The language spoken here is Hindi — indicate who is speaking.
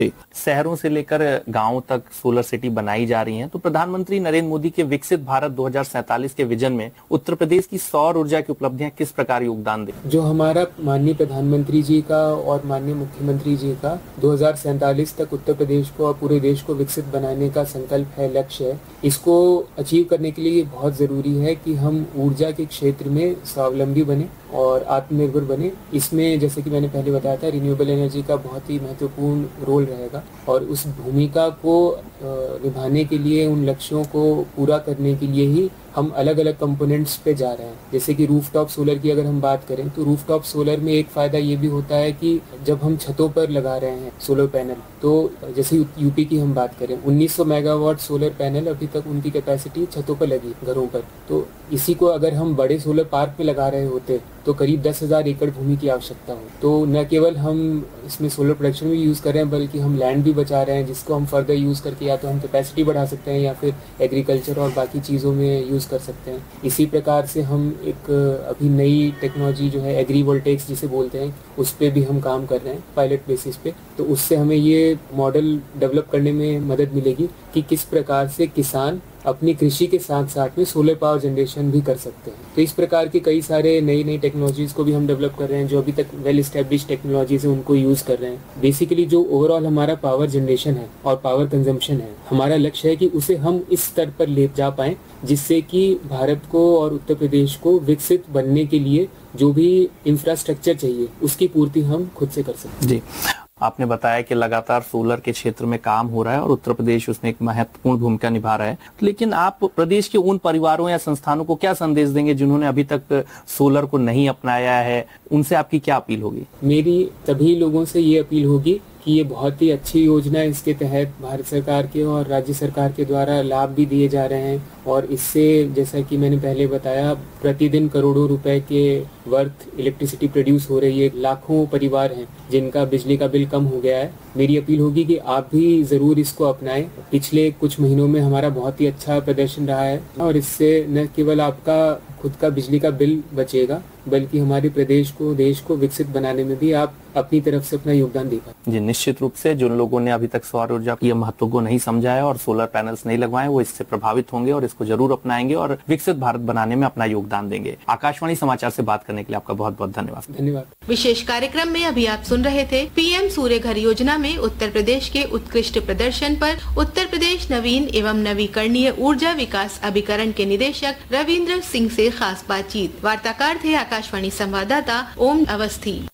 Speaker 1: शहरों से लेकर गांवों तक सोलर सिटी बनाई जा रही हैं, तो प्रधानमंत्री नरेंद्र मोदी के विकसित भारत 2047 के विजन में उत्तर प्रदेश की सौर ऊर्जा की उपलब्धियां किस प्रकार योगदान दें?
Speaker 2: जो हमारा माननीय प्रधानमंत्री जी का और माननीय मुख्यमंत्री जी का 2047 तक उत्तर प्रदेश को और पूरे देश को विकसित बनाने का संकल्प है, लक्ष्य है, इसको अचीव करने के लिए बहुत जरूरी है कि हम ऊर्जा के क्षेत्र में स्वावलंबी बने और आत्मनिर्भर बने। इसमें जैसे कि मैंने पहले बताया था, रिन्यूएबल एनर्जी का बहुत ही महत्वपूर्ण रोल रहेगा और उस भूमिका को निभाने के लिए, उन लक्ष्यों को पूरा करने के लिए ही हम अलग अलग कंपोनेंट्स पे जा रहे हैं। जैसे कि रूफटॉप सोलर की अगर हम बात करें तो रूफटॉप सोलर में एक फायदा ये भी होता है कि जब हम छतों पर लगा रहे हैं सोलर पैनल, तो जैसे यूपी की हम बात करें, 1900 मेगावाट सोलर पैनल अभी तक उनकी कैपेसिटी छतों पर लगी घरों पर। तो इसी को अगर हम बड़े सोलर पार्क में लगा रहे होते तो करीब 10,000 एकड़ भूमि की आवश्यकता हो। तो न केवल हम इसमें सोलर प्रोडक्शन में यूज कर रहे हैं, बल्कि हम लैंड भी बचा रहे हैं, जिसको हम फर्दर यूज करके या तो हम कैपेसिटी बढ़ा सकते हैं या फिर एग्रीकल्चर और बाकी चीज़ों में यूज कर सकते हैं। इसी प्रकार से हम एक अभी नई टेक्नोलॉजी जो है एग्री वोल्टेक्स जिसे बोलते हैं, उस पर भी हम काम कर रहे हैं पायलट बेसिस पे। तो उससे हमें ये मॉडल डेवलप करने में मदद मिलेगी कि किस प्रकार से किसान अपनी कृषि के साथ साथ में सोलर पावर जनरेशन भी कर सकते हैं। तो इस प्रकार के कई सारे नई टेक्नोलॉजीज को भी हम डेवलप कर रहे हैं, जो अभी तक वेल एस्टेब्लिश टेक्नोलॉजीज है उनको यूज कर रहे हैं। बेसिकली जो ओवरऑल हमारा पावर जनरेशन है और पावर कंजम्पशन है, हमारा लक्ष्य है कि उसे हम इस स्तर पर ले जा पाएं जिससे कि भारत को और उत्तर प्रदेश को विकसित बनने के लिए जो भी इंफ्रास्ट्रक्चर चाहिए उसकी पूर्ति हम खुद से कर सकते हैं।
Speaker 1: जी, आपने बताया कि लगातार सोलर के क्षेत्र में काम हो रहा है और उत्तर प्रदेश उसमें एक महत्वपूर्ण भूमिका निभा रहा है, लेकिन आप प्रदेश के उन परिवारों या संस्थानों को क्या संदेश देंगे जिन्होंने अभी तक सोलर को नहीं अपनाया है? उनसे आपकी क्या अपील होगी?
Speaker 2: मेरी सभी लोगों से ये अपील होगी कि ये बहुत ही अच्छी योजना है। इसके तहत भारत सरकार के और राज्य सरकार के द्वारा लाभ भी दिए जा रहे हैं और इससे, जैसा कि मैंने पहले बताया, प्रतिदिन करोड़ों रुपए के वर्थ इलेक्ट्रिसिटी प्रोड्यूस हो रही है। लाखों परिवार हैं जिनका बिजली का बिल कम हो गया है। मेरी अपील होगी कि आप भी जरूर इसको अपनाएं। पिछले कुछ महीनों में हमारा बहुत ही अच्छा प्रदर्शन रहा है और इससे न केवल आपका खुद का बिजली का बिल बचेगा, बल्कि हमारे प्रदेश को, देश को विकसित बनाने में भी आप अपनी तरफ से अपना योगदान दे पाए।
Speaker 1: जी, निश्चित रूप से जिन लोगों ने अभी तक सौर ऊर्जा के महत्व को नहीं समझा है और सोलर पैनल्स नहीं लगवाए, वो इससे प्रभावित होंगे और इसको जरूर अपनाएंगे और विकसित भारत बनाने में अपना योगदान देंगे। आकाशवाणी समाचार से बात करने के लिए आपका बहुत बहुत धन्यवाद।
Speaker 2: धन्यवाद।
Speaker 3: विशेष कार्यक्रम में अभी आप सुन रहे थे पीएम सूर्य घर योजना में उत्तर प्रदेश के उत्कृष्ट प्रदर्शन पर उत्तर प्रदेश नवीन एवं नवीकरणीय ऊर्जा विकास अभिकरण के निदेशक रविंद्र सिंह से खास बातचीत। वार्ताकार थे आकाशवाणी संवाददाता ओम अवस्थी।